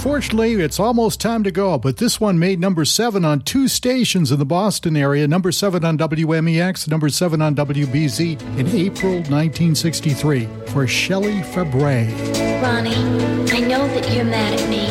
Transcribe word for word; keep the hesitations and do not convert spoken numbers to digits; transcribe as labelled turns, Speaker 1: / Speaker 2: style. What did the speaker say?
Speaker 1: Unfortunately, it's almost time to go, but this one made number seven on two stations in the Boston area, number seven on W M E X, number seven on W B Z in April nineteen sixty-three for Shelley Fabre.
Speaker 2: Ronnie, I know that you're mad at me,